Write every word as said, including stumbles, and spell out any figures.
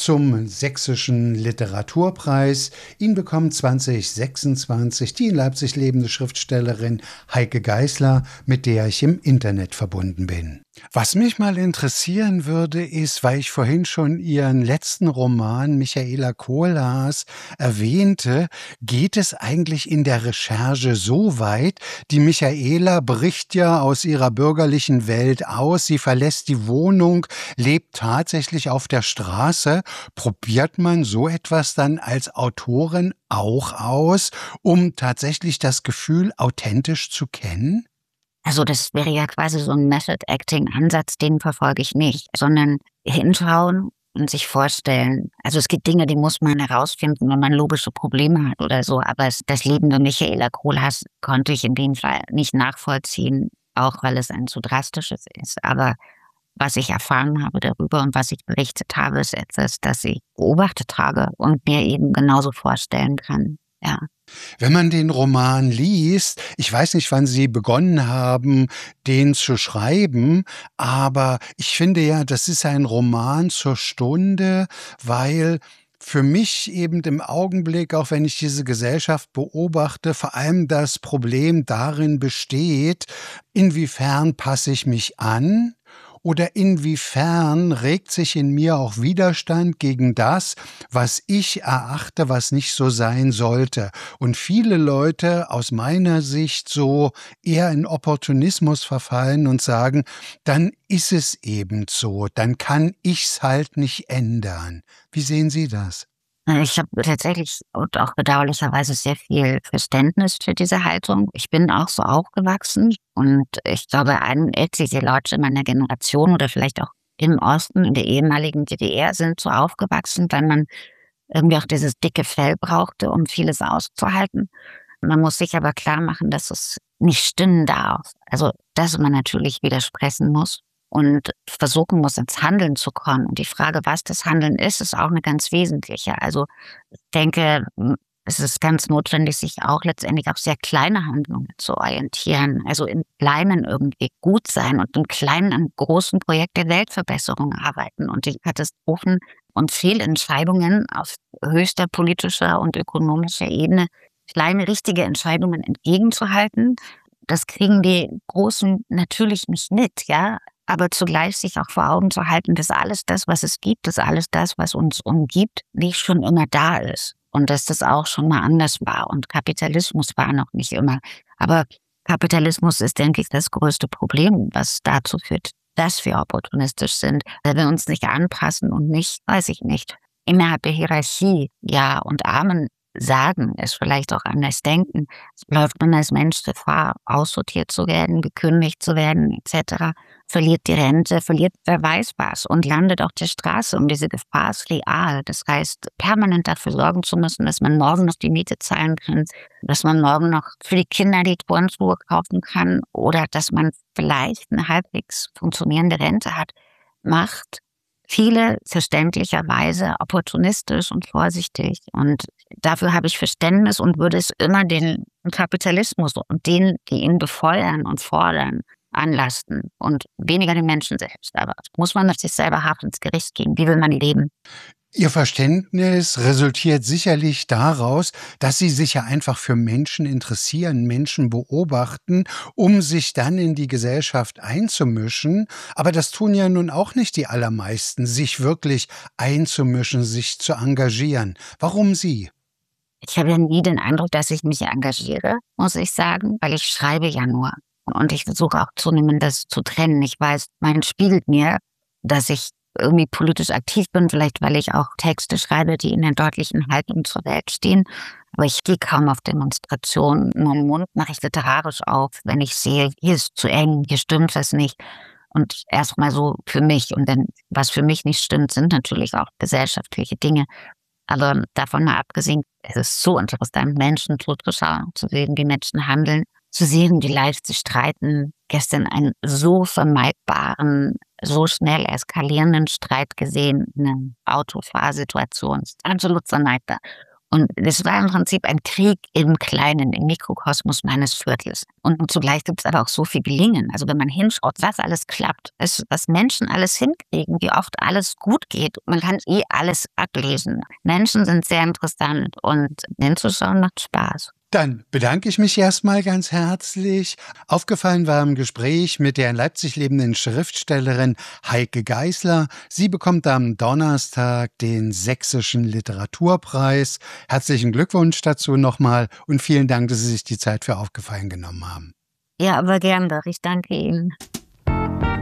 zum Sächsischen Literaturpreis. Ihn bekommt zwanzig sechsundzwanzig die in Leipzig lebende Schriftstellerin Heike Geisler, mit der ich im Internet verbunden bin. Was mich mal interessieren würde, ist, weil ich vorhin schon Ihren letzten Roman Michaela Kohlhaas erwähnte, geht es eigentlich in der Recherche so weit? Die Michaela bricht ja aus ihrer bürgerlichen Welt aus, sie verlässt die Wohnung, lebt tatsächlich auf der Straße. Probiert man so etwas dann als Autorin auch aus, um tatsächlich das Gefühl authentisch zu kennen? Also das wäre ja quasi so ein Method-Acting-Ansatz, den verfolge ich nicht, sondern hinschauen und sich vorstellen. Also es gibt Dinge, die muss man herausfinden, wenn man logische Probleme hat oder so, aber es, das Leben der Michaela Kohlhaas konnte ich in dem Fall nicht nachvollziehen, auch weil es ein zu drastisches ist. Aber was ich erfahren habe darüber und was ich berichtet habe, ist etwas, das ich beobachtet habe und mir eben genauso vorstellen kann, ja. Wenn man den Roman liest, ich weiß nicht, wann Sie begonnen haben, den zu schreiben, aber ich finde ja, das ist ein Roman zur Stunde, weil für mich eben im Augenblick, auch wenn ich diese Gesellschaft beobachte, vor allem das Problem darin besteht, inwiefern passe ich mich an? Oder inwiefern regt sich in mir auch Widerstand gegen das, was ich erachte, was nicht so sein sollte? Und viele Leute aus meiner Sicht so eher in Opportunismus verfallen und sagen, dann ist es eben so, dann kann ich's halt nicht ändern. Wie sehen Sie das? Ich habe tatsächlich und auch bedauerlicherweise sehr viel Verständnis für diese Haltung. Ich bin auch so aufgewachsen und ich glaube, etliche Leute meiner Generation oder vielleicht auch im Osten, in der ehemaligen D D R, sind so aufgewachsen, weil man irgendwie auch dieses dicke Fell brauchte, um vieles auszuhalten. Man muss sich aber klar machen, dass es nicht stimmen darf. Also, dass man natürlich widersprechen muss und versuchen muss, ins Handeln zu kommen. Und die Frage, was das Handeln ist, ist auch eine ganz wesentliche. Also ich denke, es ist ganz notwendig, sich auch letztendlich auf sehr kleine Handlungen zu orientieren. Also im Kleinen irgendwie gut sein und im Kleinen an großen Projekt der Weltverbesserung arbeiten und die Katastrophen und Fehlentscheidungen auf höchster politischer und ökonomischer Ebene, kleine richtige Entscheidungen entgegenzuhalten. Das kriegen die Großen natürlich nicht mit, ja. Aber zugleich sich auch vor Augen zu halten, dass alles das, was es gibt, dass alles das, was uns umgibt, nicht schon immer da ist. Und dass das auch schon mal anders war. Und Kapitalismus war noch nicht immer. Aber Kapitalismus ist, denke ich, das größte Problem, was dazu führt, dass wir opportunistisch sind, weil wir uns nicht anpassen und nicht, weiß ich nicht, innerhalb der Hierarchie Ja und Amen sagen, es vielleicht auch anders denken, läuft man als Mensch Gefahr, aussortiert zu werden, gekündigt zu werden, et cetera, verliert die Rente, verliert wer weiß was und landet auf der Straße. Und diese Gefahr ist real. Das heißt, permanent dafür sorgen zu müssen, dass man morgen noch die Miete zahlen kann, dass man morgen noch für die Kinder die Turnschuhe kaufen kann oder dass man vielleicht eine halbwegs funktionierende Rente hat, macht viele verständlicherweise opportunistisch und vorsichtig. Und dafür habe ich Verständnis und würde es immer den Kapitalismus und denen, die ihn befeuern und fordern, anlasten und weniger den Menschen selbst. Aber muss man mit sich selber hart ins Gericht gehen. Wie will man leben? Ihr Verständnis resultiert sicherlich daraus, dass Sie sich ja einfach für Menschen interessieren, Menschen beobachten, um sich dann in die Gesellschaft einzumischen. Aber das tun ja nun auch nicht die allermeisten, sich wirklich einzumischen, sich zu engagieren. Warum Sie? Ich habe ja nie den Eindruck, dass ich mich engagiere, muss ich sagen, weil ich schreibe ja nur. Und ich versuche auch zunehmend das zu trennen. Ich weiß, man spiegelt mir, dass ich irgendwie politisch aktiv bin, vielleicht weil ich auch Texte schreibe, die in einer deutlichen Haltung zur Welt stehen. Aber ich gehe kaum auf Demonstrationen. Meinen Mund mache ich literarisch auf, wenn ich sehe, hier ist zu eng, hier stimmt was nicht. Und erstmal so für mich. Und dann, was für mich nicht stimmt, sind natürlich auch gesellschaftliche Dinge. Aber davon mal abgesehen, es ist so interessant, Menschen zuzuschauen, zu sehen, wie Menschen handeln, zu sehen, wie leicht sie streiten. Gestern einen so vermeidbaren, so schnell eskalierenden Streit gesehen in einer Autofahrsituation. Absolut vermeidbar. Und es war im Prinzip ein Krieg im Kleinen, im Mikrokosmos meines Viertels. Und zugleich gibt es aber auch so viel Gelingen. Also wenn man hinschaut, was alles klappt, es, was Menschen alles hinkriegen, wie oft alles gut geht. Man kann eh alles ablesen. Menschen sind sehr interessant und hinzuschauen macht Spaß. Dann bedanke ich mich erstmal ganz herzlich. Aufgefallen war im Gespräch mit der in Leipzig lebenden Schriftstellerin Heike Geisler. Sie bekommt am Donnerstag den Sächsischen Literaturpreis. Herzlichen Glückwunsch dazu nochmal und vielen Dank, dass Sie sich die Zeit für Aufgefallen genommen haben. Ja, aber gern doch. Ich danke Ihnen.